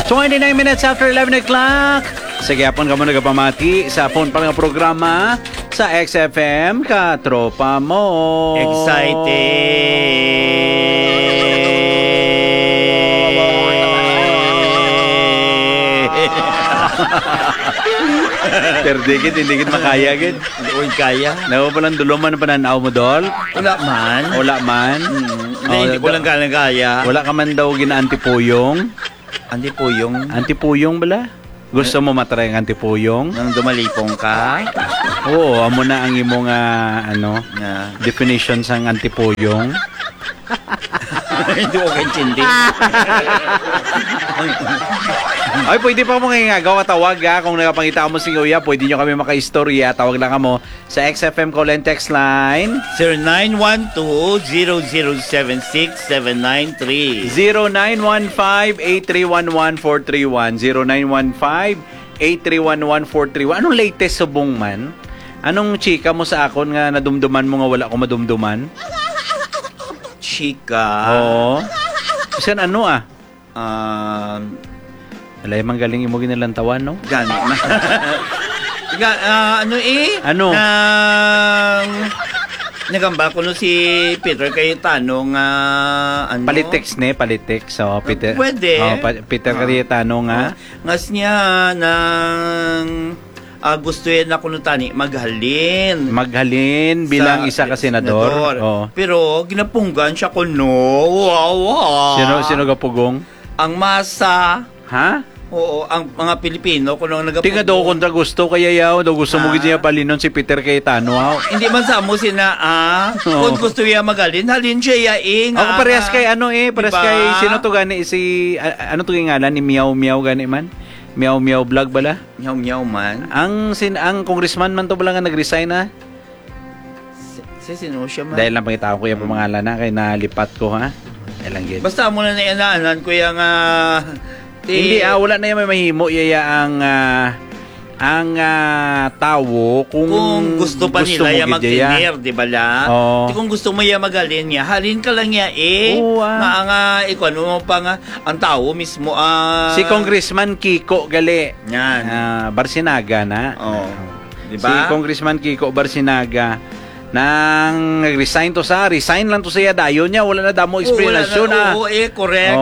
29 minutes after 11 o'clock. Sige, hapon ka mo nagapamati sa hapon pa nga programa sa XFM Katropa Mo. Terdikit, hindi kit makaya gid. Uy, kaya. Nawa palang duluman pananaw mo, Dol? Wala man. Wala man. Hindi ko lang kaya. Wala ka man daw gina-antipuyong. Antipuyong bala? Gusto mo matry ang antipuyong? Nang dumalipong ka? Oo, amo na ang imong definition sang antipuyong. Hindi ko kaintindi. Ay, pwede pa mo ngayon nga gawa tawag kung nakapangita mo si Kuya, pwede nyo kami maka-istorya. Tawag lang mo sa XFM call and text line 0912-0076-793 0915-8311431 0915-8311431. Anong latest subong man? Anong chika mo sa akon nga nadumduman mo nga wala ko madumduman? Chika? Oo. Kasi ano alay, manggaling mo ginalantawan, no? Gani. Ano? Nagamba ko no si Peter Cayetano nga Politics. So, Peter. Pwede. Peter Cayetano nga. Ngas niya nang gusto yan ako no tani maghalin bilang isa ka senador. Pero ginapunggan siya ko no. Wow. Sino gapugong? Ang masa. Ha? Oo, ang mga Pilipino kung nagapugong. Tinga daw kontra gusto kaya yaw daw gusto mo gid niya palinon si Peter Cayetano. Hindi man sa mo sina kung gusto niya magalin halin siya yaing. Ako parehas kay parehas kay sino to gani si ano to ngalan ni Miao gani man? Miao vlog bala? Miao man. Ang congressman man to bala nga nag-resign na. Sino siya man? Dahil lang pangita ko yung pangalan na kay nalipat ko ha. Lang gid. Basta mo na inaanan ko yung hindi wala na yung may mahimo yaya ang tawo kung gusto pa nila yung mag-tenir, di ba la? Kung gusto mo yung magalin niya, halin ka lang niya ano pa nga, ang tao mismo si Congressman Kiko gali. Yan. Barsinaga na. Di ba? Si Congressman Kiko Barsinaga nang resign lang to siya dayon niya wala na damo explanation correct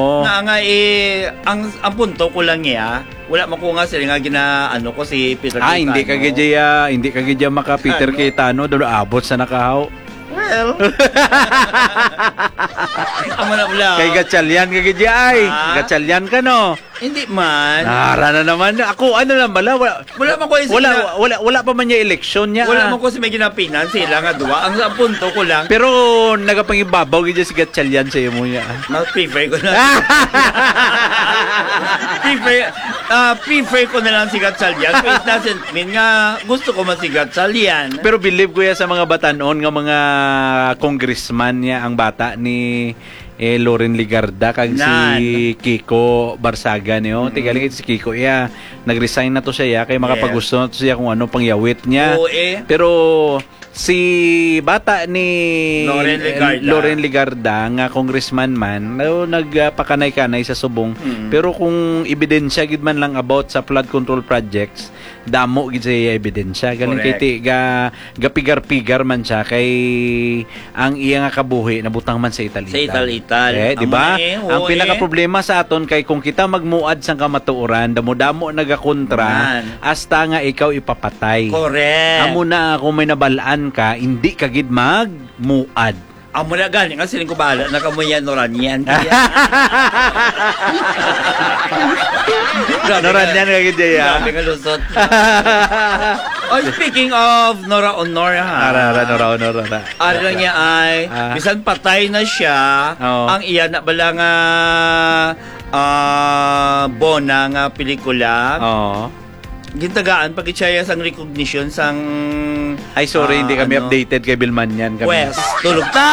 ang punto ko lang niya wala man ko nga sila nga ginaano ko si Peter Cayetano hindi ka gidya maka Peter Cayetano do abot sa nakahaw. Well, amo na bala. Kay Gatchalian ka gidya ay. Gatchalian ka no. Hindi man. Nara na naman. Ako ano lang bala. Wala pa man niya eleksyon niya. Wala man ko si may ginapinan sila nga duwa. Ang punto ko lang. Pero nagapangibabaw gidya si Gatchalian sa imo niya. Prefer ko na. Prefer ko na lang si Gatchalian. So it doesn't mean nga gusto ko man si Gatchalian. Pero believe ko ya sa mga batanon nga mga congressman niya ang bata ni Loren Ligarda kag si Kiko Barsaga niyo. Tigaling si Kiko nag-resign na to siya kay makapagusto na to siya kung ano pangyawit niya. Pero si bata ni Loren Ligarda nga congressman man nagpakanay-kanay sa subong pero kung ebidensya gid man lang about sa flood control projects damo gid siya ebidensya galing kay gapigar-pigar man siya kay ang iya nga kabuhi nabutang man sa Italy. Di ba? Ang pinaka problema sa aton kay kung kita magmuad sang kamatuoran damo-damo nagakontra hasta nga ikaw ipapatay. Correct. Amo na kung may nabalaan ka, hindi ka gid magmuad. Amo na galing ang siling ko bahala nakamuyan Noranyan. Noranyan ka gid ya. Grabe ka lusot. Speaking of Nora Honor Nora. Lang niya ay bisan patay na siya, ang iya na bala nga bona nga pelikula. Gintagaan pag siya sang recognition sang ay sorry hindi kami updated kay Bilman yan kami. West tulog ta.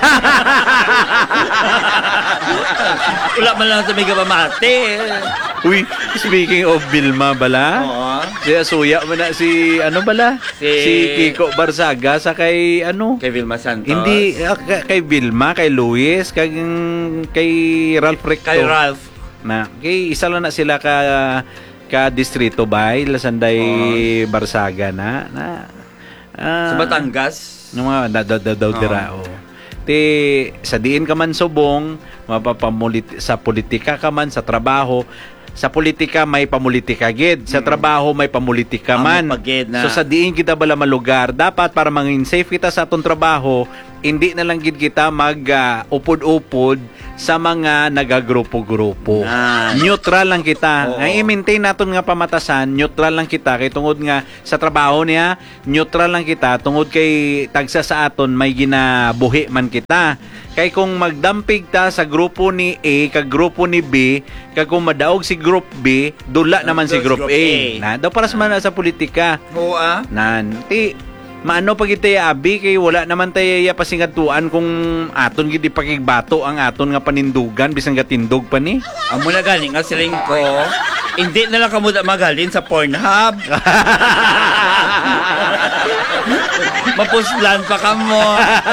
Wala man lang sa may kapamate. Uy, speaking of Bilma bala. Si Asuya mo na si ano bala? Si Kiko Barsaga sa kay ano? Kay Vilma Santos. Hindi kay Vilma, kay Luis, kay Ralph Recto. Kay Ralph. Na kay isa lang na sila ka distrito bay Lasanday Barsaga na sa Batangas mga daw dira sa diin ka man subong sa politika ka man sa trabaho. Sa politika may pamulitika gid, sa trabaho may pamulitika man. So sa diin kita bala malugar, dapat para mangin safe kita sa atong trabaho, hindi na lang gid kita upod-upod sa mga nagagrupo-grupo. Neutral lang kita. Ang i-maintain naton nga pamatasan, neutral lang kita kay tungod nga sa trabaho niya, neutral lang kita tungod kay tagsa sa aton may ginabuhi man kita. Kay kung magdampig ta sa grupo ni A kag grupo ni B, kag kung madaog si group B, dula naman si group A. Na daw para sa politika. Oo maano pag itaya abi kay wala naman tayo pasingatuan kung aton gid ipakigbato ang aton nga panindugan bisan gatindog pa ni. Amo na galing nga siling ko. Hindi na lang kamo magalin sa Pornhub. Mapuslan pa kamo.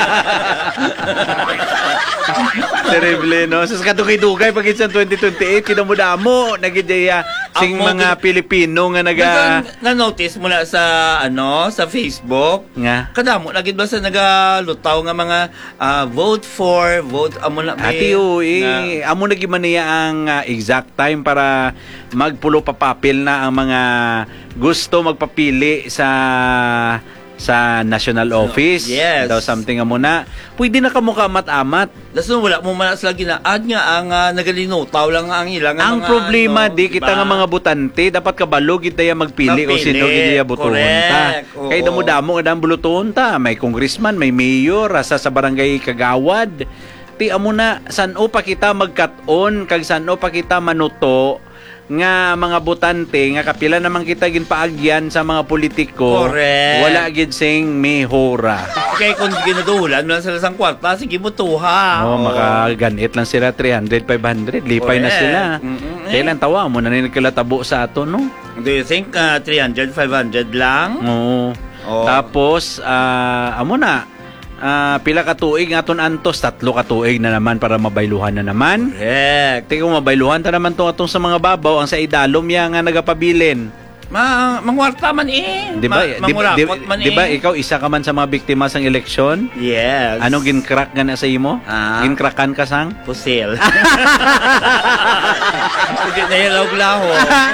Terrible, no? Sa katugay-dugay pag sa 2028 kinamudamo nagidaya sing mga Pilipino nga na-notice mo na sa sa Facebook nga kadamo lagi ba sa nagalutaw nga mga vote amo na amo na gimaniya ang exact time para magpulo papapil na ang mga gusto magpapili sa national office. Yes. Daw something amo na. Pwede na kamo kamat-amat. Daso wala mo man sila ginaad nga ang nagalinotaw lang ang ilang ang mga problema di kita nga mga butante dapat kabalo gid tayo magpili o sino gid iya butuhon ta. Kay damo-damo nga buluton ta, may congressman, may mayor, asa sa barangay kagawad. Ti amo na san-o pa kita magkat-on kag san-o pa kita manuto nga mga butante nga kapila naman kita ginpaagyan sa mga politiko. Correct. Wala gid sing mehora. Kay kung ginadulan lang sila sang kwarta sige butuha. Makaganit lang sila 300 500 lipay na sila. Kailan tawa mo na nagkalatabo sa ato no? Do you think 300 500 lang? Tapos amo na pila ka tuig aton antos 3 ka tuig na naman para mabayluhan na naman. Correct. Kung mabayluhan ta naman atong sa mga babaw ang sa idalom ya nga nagapabilin. Mangwarta man Di ba ikaw isa ka man sa mga biktima sang eleksyon? Yes. Ano gincrack nga na sa imo? Gincrackan ka sang? Pusil. Hindi na yung laho.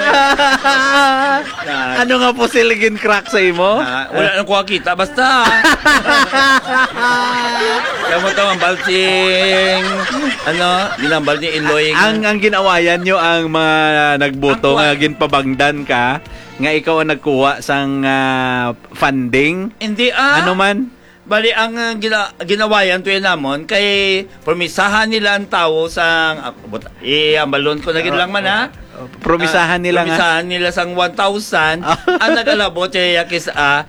Ano nga pusil gincrack sa imo? Wala nang kuha kita basta. Kaya mo tawang balsing ginambal ni Iloy. Ang ginawayan nyo ang mga nagboto nga ginpabangdan ka nga ikaw ang nagkuha sang funding. Hindi Ano man? Bali ang ginawayan tuyo namon kay permisahan nila ang tao sang ang balon ko na gid lang man promisahan nila sang 1,000 ang nagalabot kaya kis 500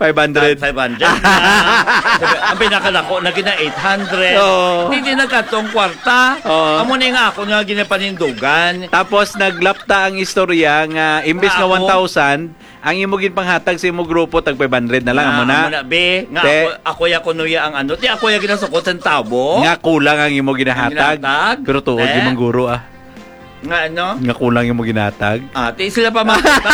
ang pinakalako na gina 800 hindi nagkatong kwarta amo ni nga ako nga ginapanindugan tapos naglapta ang istorya nga imbes nga 1,000 ang imo ginpanghatag sa imo grupo tag 500 na lang amo na be nga ako ya kunuya ang ti ako ya ginasukot ang tabo nga kulang ang imo ginahatag pero tuod di mangguro nga kulang yung mo ginatag. Ti sila pa makita.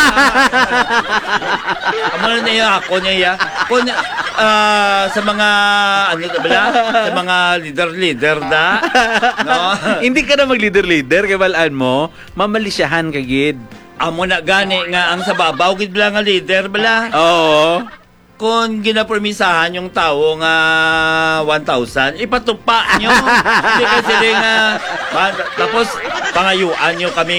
Amo na niya ako niya. Kung sa mga sa mga leader da. No? Hindi ka na mag-leader kay balaan mo, mamalisyahan ka gid. Amo na gani nga ang sa babaw gid bala nga leader bala. Oo. Kung ginapermisahan yung tao nga 1,000, ipatupa nyo. Hindi kasi tapos pangayuan nyo kami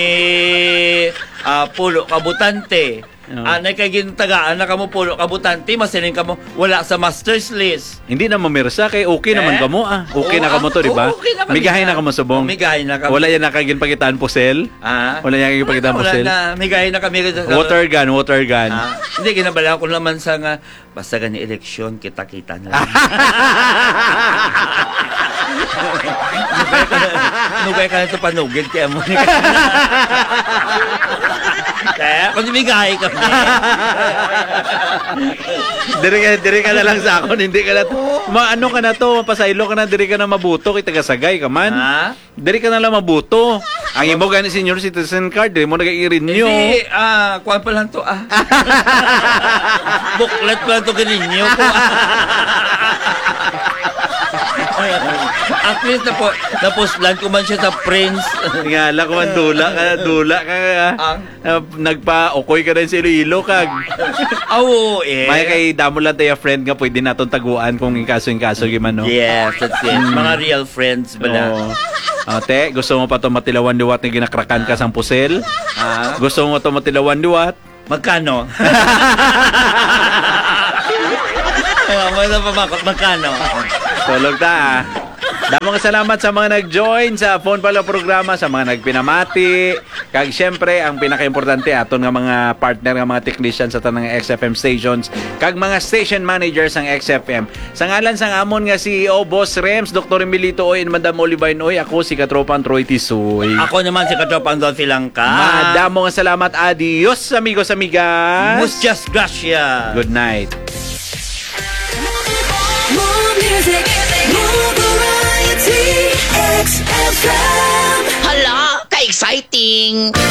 pulo kabutante. Nagkagintagaan na kamo pulo kabutante, masiling kamo wala sa master's list. Hindi na mamirsa kay okay naman kamo Okay na kamo to, di ba? Migahay na kamo subong. Migahay na kamo. Wala yan nakagin pagitaan pusel. Wala yan pagitaan pusel. Wala na, migahay na kami. Water gun. Hindi ginabala ko naman sa nga basta gani eleksyon kita-kita na. Nugay ka na ito panugid kaya mo. Kung bigay kami. Diri ka na lang sa akon, hindi ka na ano ka na to, mapasaylo ka na, diri ka na mabuto, kay tagasagay ka man. Ha? Diri ka na lang mabuto. Ang imo gani senior citizen card, diri mo nagairinyo. Hindi, kuwan pa lang to, Booklet pa lang to ganinyo ko. At least napuslan ko man siya sa Prince. Ngala ko man, dula ka. Nagpa-okoy ka rin sa Iloilo kag. Oo, May kay damo lang tayo friend nga pwede naton taguan kung inkaso giman, no? Yes, that's it. Mga real friends bala. Te, gusto mo pa to matilawan duwat ni ginakrakan ka sang pusel? Gusto mo to matilawan duwat? Magkano? Magkano? Tulog ta. Damang salamat sa mga nag-join sa phone pala programa, sa mga nagpinamati. Kag syempre, ang pinaka-importante aton nga mga partner nga mga technician sa tanang XFM stations, kag mga station managers ng XFM. Sa ngalan sang amon nga CEO Boss Rems, Dr. Emilito Oy, and Madam Olivine Oy, ako si Katropan Troy Tisoy. Ako naman si Katropan Dolphy Langka. Madamong salamat. Adios, amigos, amigas. Muchas gracias. Good night. More music, more variety. XFM. Hala, ka-exciting!